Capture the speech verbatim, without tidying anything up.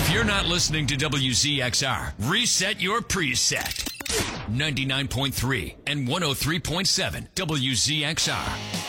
If you're not listening to W Z X R, reset your preset. ninety-nine point three and one oh three point seven W Z X R.